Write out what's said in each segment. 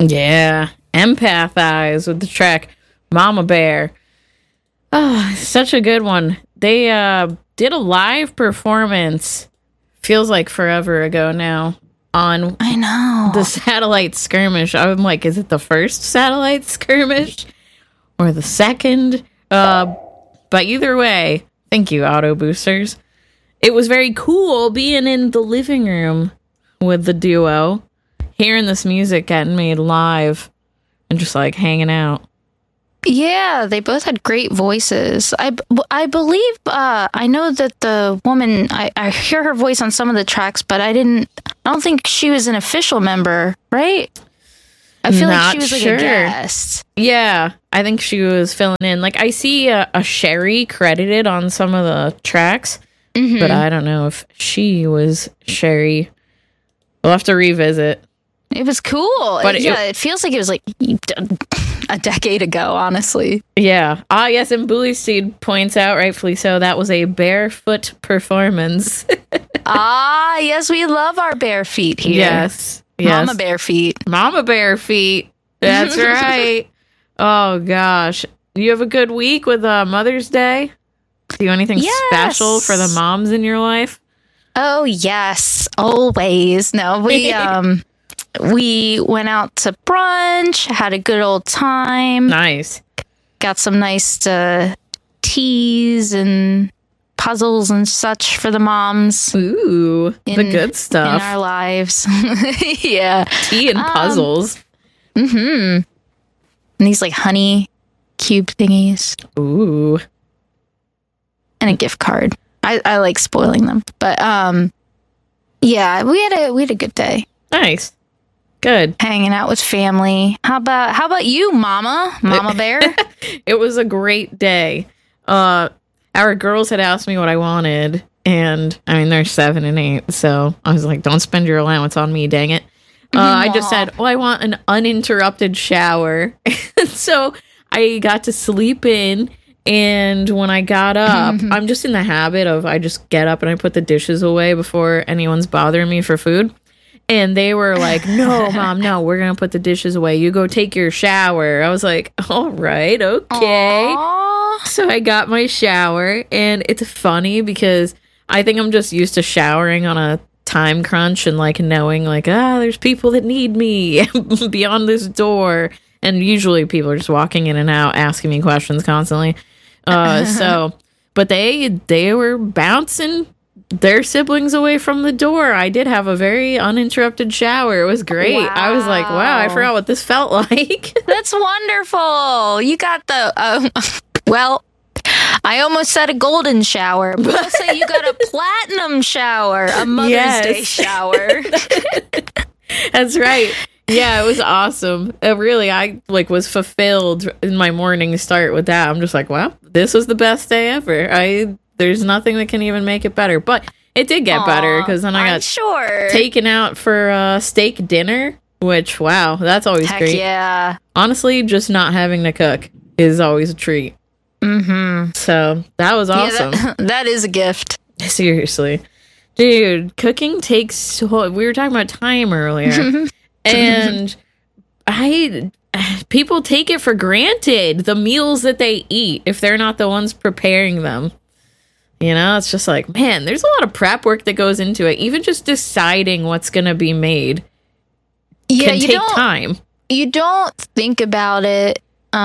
Yeah. Empathize with the track Mama Bear. Oh, such a good one. They did a live performance, feels like forever ago now, on I know the Satellite Skirmish. I'm like, is it the first Satellite Skirmish or the second? But either way, thank you, Auto Boosters. It was very cool being in the living room with the duo, hearing this music getting made live, and just like hanging out. Yeah, they both had great voices. I believe, I know that the woman, I hear her voice on some of the tracks, but I don't think she was an official member, right? I feel like she was like a guest. Yeah, I think she was filling in. Like, I see a Sherry credited on some of the tracks, but I don't know if she was Sherry. We'll have to revisit. It was cool. But it feels like it was like a decade ago, honestly. Yeah. Ah, yes, and Bully Seed points out, rightfully so, that was a barefoot performance. Ah, yes, we love our bare feet here. Yes. Mama bare feet. Mama bare feet. That's right. Oh, gosh. You have a good week with Mother's Day? Do anything special for the moms in your life? Oh, yes. Always. No, we went out to brunch, had a good old time. Nice. Got some nice teas and puzzles and such for the moms. Ooh, the good stuff. In our lives. Yeah. Tea and puzzles. And these like honey cube thingies. Ooh. And a gift card. I like spoiling them. But yeah, we had a good day. Nice. Good. Hanging out with family. How about you, Mama Bear? It was a great day. Our girls had asked me what I wanted, and I mean they're 7 and 8, so I was like, "Don't spend your allowance on me, dang it." I just said, "Oh, I want an uninterrupted shower." So I got to sleep in, and when I got up, I'm just in the habit of I just get up and I put the dishes away before anyone's bothering me for food. And they were like, "No, Mom, no, we're going to put the dishes away. You go take your shower." I was like, "All right, okay." Aww. So I got my shower, and it's funny because I think I'm just used to showering on a time crunch and like knowing like, there's people that need me beyond this door. And usually people are just walking in and out, asking me questions constantly. But they were bouncing their siblings away from the door. I did have a very uninterrupted shower. It was great. Wow. I was like, wow, I forgot what this felt like. That's wonderful. You got the, well, I almost said a golden shower, but I'll say you got a platinum shower, a Mother's Day shower. That's right. Yeah, it was awesome. I was fulfilled in my morning start with that. I'm just like, wow, this was the best day ever. There's nothing that can even make it better. But it did get better because then I got taken out for steak dinner, which, wow, that's always great. Yeah. Honestly, just not having to cook is always a treat. So that was awesome. Yeah, that is a gift. Seriously. Dude, cooking takes we were talking about time earlier. And people take it for granted, the meals that they eat, if they're not the ones preparing them. You know, it's just like, man, there's a lot of prep work that goes into it. Even just deciding what's going to be made can take time. You don't think about it.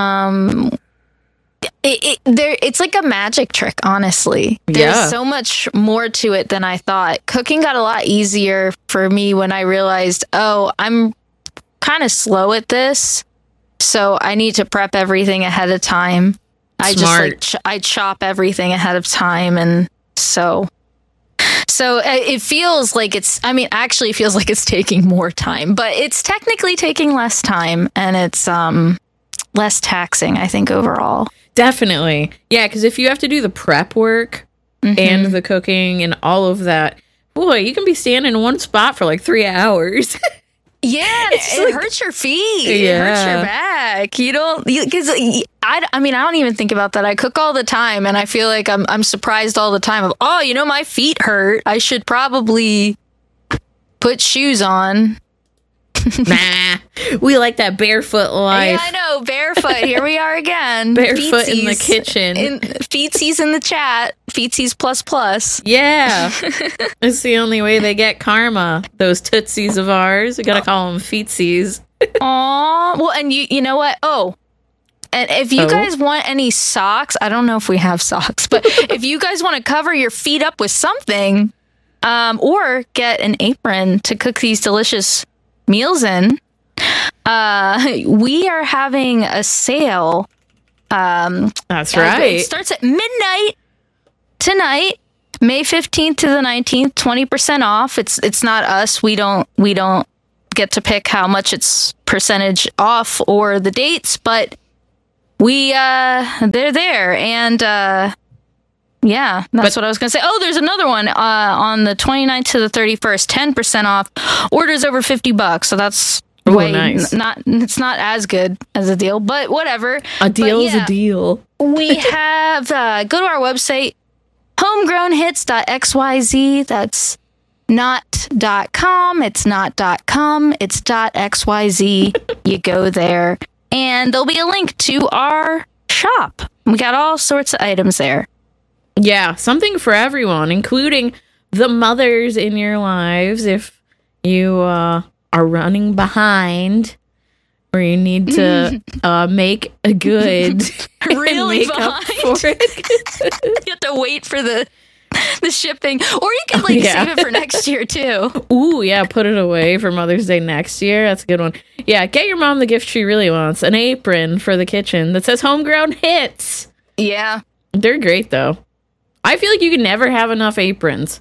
It's like a magic trick, honestly. There's so much more to it than I thought. Cooking got a lot easier for me when I realized, I'm kind of slow at this, so I need to prep everything ahead of time. Smart. I chop everything ahead of time, and so it feels like actually feels like it's taking more time, but it's technically taking less time, and it's less taxing, I think, overall. Definitely. Yeah, because if you have to do the prep work and the cooking and all of that, boy, you can be standing in one spot for like 3 hours. Yeah, it hurts your feet. It hurts your back. You don't, because I don't even think about that. I cook all the time, and I feel like I'm surprised all the time of, my feet hurt. I should probably put shoes on. Nah, we like that barefoot life. Yeah, I know. Barefoot. Here we are again. Barefoot Feetsies in the kitchen. Feetsies in the chat. Feetsies plus plus. Yeah. It's the only way they get karma. Those tootsies of ours. We gotta call them feetsies. Aw. Well, and you know what? Oh. And if you guys want any socks, I don't know if we have socks, but if you guys want to cover your feet up with something, or get an apron to cook these delicious meals in, we are having a sale. That's right. It starts at midnight tonight, May 15th to the 19th, 20% off. It's not us. We don't get to pick how much it's percentage off or the dates, but they're there. And yeah, that's what I was going to say. Oh, there's another one on the 29th to the 31st, 10% off. Orders over $50. So that's nice. It's not as good as a deal, but whatever. A deal is a deal. We have go to our website, homegrownhits.xyz. That's not .com. It's not .com. It's .xyz. You go there, and there'll be a link to our shop. We got all sorts of items there. Yeah, something for everyone, including the mothers in your lives. If you are running behind, or you need to make a good really make behind. Up for it. You have to wait for the shipping, or you can save it for next year too. Ooh, yeah, put it away for Mother's Day next year. That's a good one. Yeah, get your mom the gift she really wants: an apron for the kitchen that says Homegrown Hits. Yeah, they're great though. I feel like you can never have enough aprons.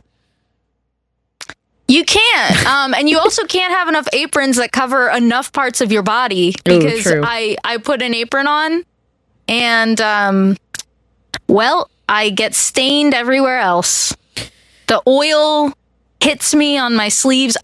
You can't. And you also can't have enough aprons that cover enough parts of your body, because I put an apron on and, I get stained everywhere else. The oil hits me on my sleeves.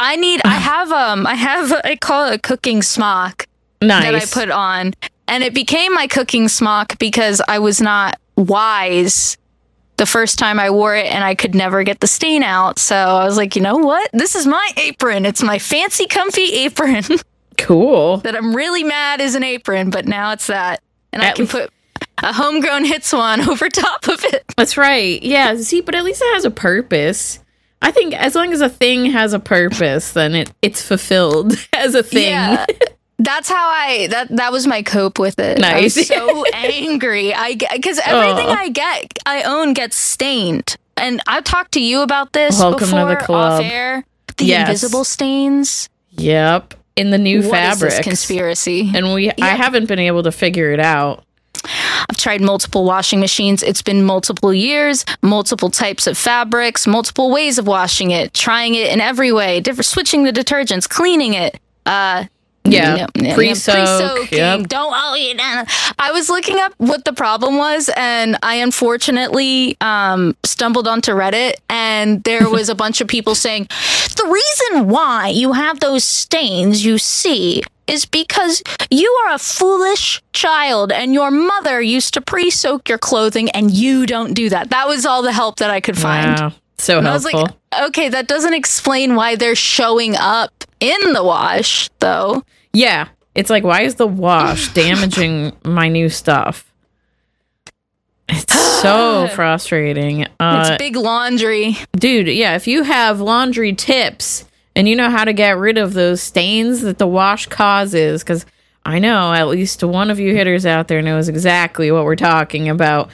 I call it a cooking smock. Nice. That I put on. And it became my cooking smock because I was not wise the first time I wore it, and I could never get the stain out. So I was like, you know what? This is my apron. It's my fancy, comfy apron. Cool. That I'm really mad is an apron, but now it's that. And I can put a Homegrown Hits one over top of it. That's right. Yeah. See, but at least it has a purpose. I think as long as a thing has a purpose, then it's fulfilled as a thing. Yeah. That's how that was my cope with it. Nice. I was so angry. Because everything I own gets stained. And I've talked to you about this before off air. The invisible stains. Yep. In the new fabrics. What is this conspiracy? And I haven't been able to figure it out. I've tried multiple washing machines. It's been multiple years, multiple types of fabrics, multiple ways of washing it, trying it in every way, switching the detergents, cleaning it. Pre-soaking. Yep. I was looking up what the problem was, and I unfortunately stumbled onto Reddit, and there was a bunch of people saying the reason why you have those stains you see is because you are a foolish child and your mother used to pre-soak your clothing and you don't do that. That was all the help that I could find. Wow. So and helpful. I was like, okay, that doesn't explain why they're showing up in the wash, though. Yeah. It's like, why is the wash damaging my new stuff? It's so frustrating. It's big laundry. Dude, yeah, if you have laundry tips and you know how to get rid of those stains that the wash causes, because I know at least one of you hitters out there knows exactly what we're talking about.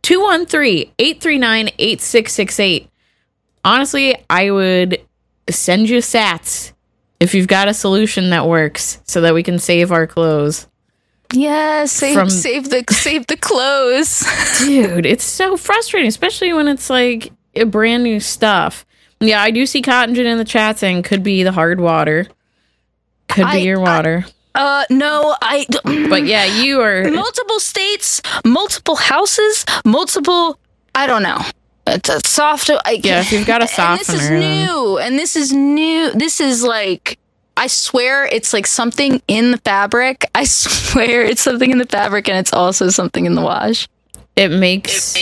213-839-8668. Honestly, I would send you sats if you've got a solution that works so that we can save our clothes. Yeah, save the clothes. Dude, it's so frustrating, especially when it's like brand new stuff. Yeah, I do see Cotton Gin in the chat saying could be the hard water. Could be your water. No, But yeah, you are... Multiple states, multiple houses, multiple... I don't know. It's a soft... Yeah, if you've got a softener. And this is new. This is like... I swear it's like something in the fabric. I swear it's something in the fabric, and it's also something in the wash. It makes...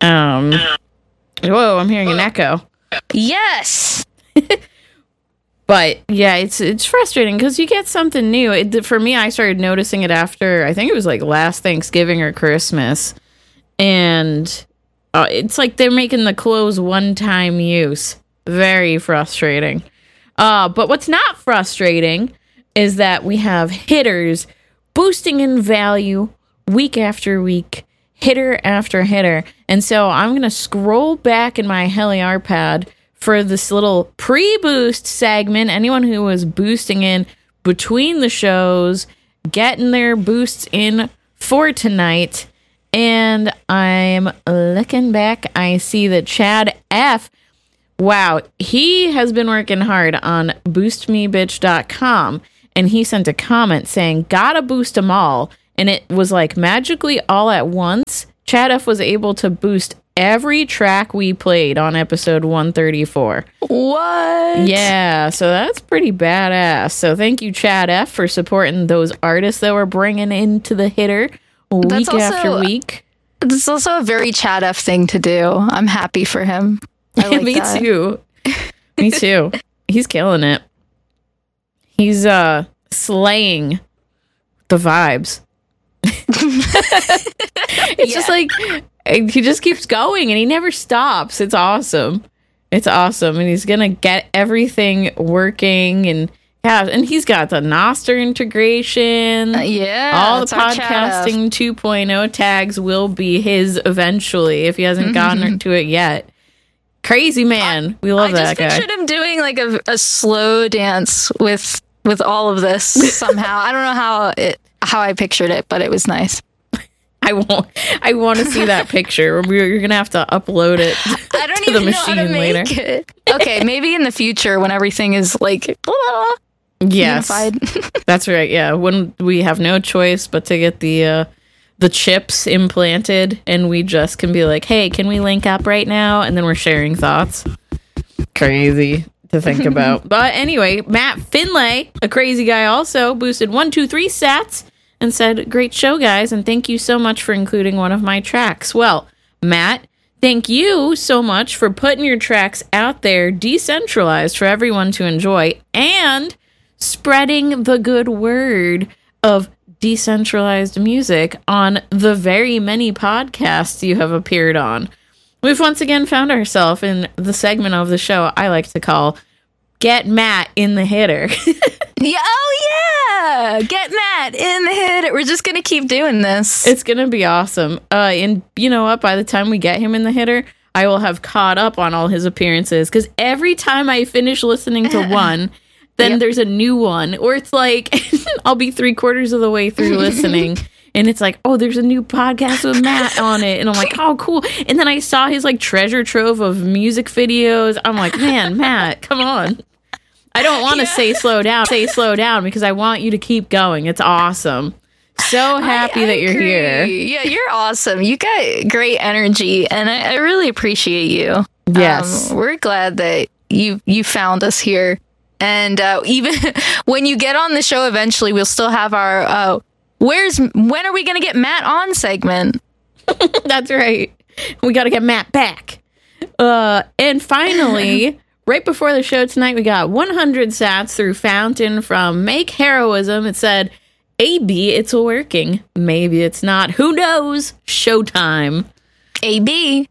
Whoa, I'm hearing an echo. Yes! But yeah, it's frustrating because you get something new. For me, I started noticing it after, I think it was like last Thanksgiving or Christmas. And it's like they're making the clothes one-time use. Very frustrating. But what's not frustrating is that we have hitters boosting in value week after week, hitter after hitter. And so I'm going to scroll back in my HeliarPad for this little pre-boost segment. Anyone who was boosting in between the shows, getting their boosts in for tonight. And I'm looking back. I see that Chad F. Wow, he has been working hard on boostmebitch.com. And he sent a comment saying, gotta boost them all. And it was like magically all at once. Chad F was able to boost every track we played on episode 134. What? Yeah, so that's pretty badass. So thank you, Chad F, for supporting those artists that we're bringing into the hitter week after week. It's also a very Chad F thing to do. I'm happy for him. I like Me that. too. Me too. He's killing it. He's slaying the vibes. It's just like he just keeps going and he never stops. It's awesome. It's awesome. And he's gonna get everything working, and he's got the Nostr integration. All the podcasting 2.0 tags will be his eventually if he hasn't gotten to it yet. Crazy man. We love that guy. I just pictured him doing like a slow dance with all of this somehow. I don't know how I pictured it, but it was nice. I want to see that picture. You're gonna have to upload it I don't to even the know how to machine make later. it. Okay, maybe in the future when everything is like yes, unified. That's right. Yeah, when we have no choice but to get the chips implanted, and we just can be like, hey, can we link up right now? And then we're sharing thoughts. Crazy to think about. But anyway, Matt Finlay, a crazy guy, also boosted 123 sats and said, great show, guys, and thank you so much for including one of my tracks. Well, Matt, thank you so much for putting your tracks out there decentralized for everyone to enjoy and spreading the good word of decentralized music on the very many podcasts you have appeared on. We've once again found ourselves in the segment of the show I like to call Get Matt in the Hitter. Get Matt in the hitter. We're just gonna keep doing this. It's gonna be awesome. And you know what? By the time we get him in the hitter, I will have caught up on all his appearances, because every time I finish listening to one, then there's a new one. Or it's like, I'll be 3/4 of the way through listening, and it's like, oh, there's a new podcast with Matt on it. And I'm like, oh, cool. And then I saw his like treasure trove of music videos. I'm like, man, Matt, come on. I don't want to say slow down, because I want you to keep going. It's awesome. So happy that you're here. Yeah, you're awesome. You got great energy, and I really appreciate you. Yes. We're glad that you found us here. And even when you get on the show eventually, we'll still have our when are we going to get Matt on segment? That's right. We got to get Matt back. And finally, right before the show tonight, we got 100 sats through Fountain from Make Heroism. It said, AB, it's working. Maybe it's not. Who knows? Showtime. AB.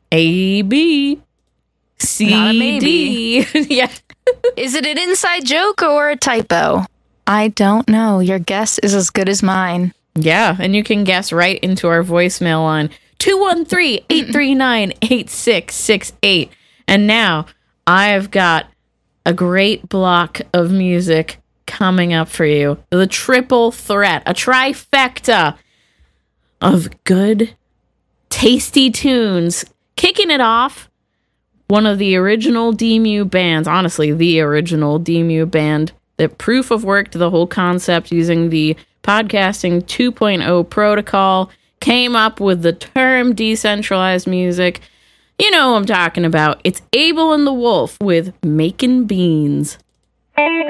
CD. Not a maybe. Yeah. Is it an inside joke or a typo? I don't know. Your guess is as good as mine. Yeah, and you can guess right into our voicemail line, 213-839-8668. And now I've got a great block of music coming up for you. The triple threat, a trifecta of good, tasty tunes. Kicking it off, one of the original DMU bands, honestly, the original DMU band that proof of worked the whole concept using the podcasting 2.0 protocol, came up with the term decentralized music. You know what I'm talking about. It's Abel and the Wolf with Making Beans.